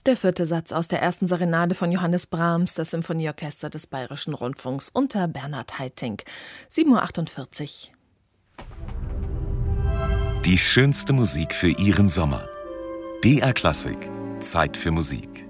Der 4. Satz aus der 1. Serenade von Johannes Brahms, das Symphonieorchester des Bayerischen Rundfunks unter Bernhard Haitink. 7:48 Uhr. Die schönste Musik für Ihren Sommer. BR Klassik. Zeit für Musik.